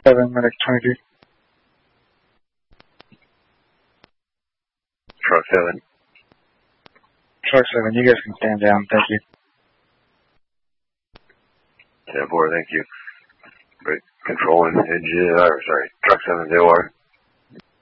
7, medic 22. Truck 7. Truck 7, you guys can stand down. Thank you. 10-4, thank you. Great. Controlling engine, truck 7, ZOR.